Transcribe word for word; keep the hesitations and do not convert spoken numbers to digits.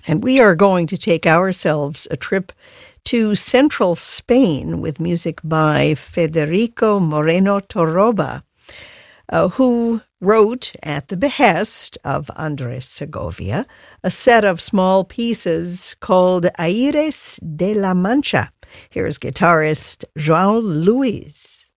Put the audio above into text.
And we are going to take ourselves a trip to central Spain with music by Federico Moreno Torroba, uh, who wrote, at the behest of Andres Segovia, a set of small pieces called Aires de la Mancha. Here's guitarist João Luis.